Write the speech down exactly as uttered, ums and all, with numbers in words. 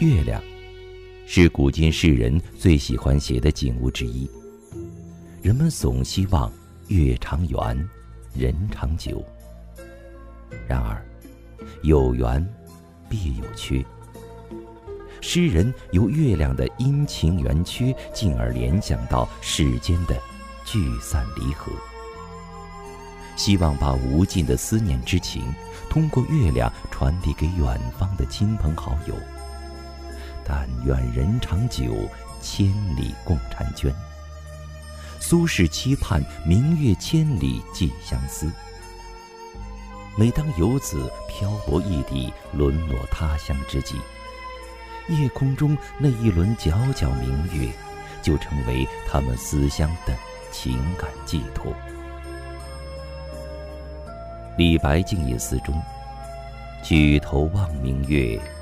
月亮是古今世人最喜欢写的景物之一，人们总希望月长圆，人长久。然而，有圆必有缺。诗人由月亮的阴晴圆缺，进而联想到世间的聚散离合，希望把无尽的思念之情通过月亮传递给远方的亲朋好友。但愿人长久，千里共婵娟。苏轼期盼明月千里寄相思。每当游子漂泊异地，沦落他乡之际，夜空中那一轮皎皎明月，就成为他们思乡的情感寄托。李白静夜思中，举头望明月，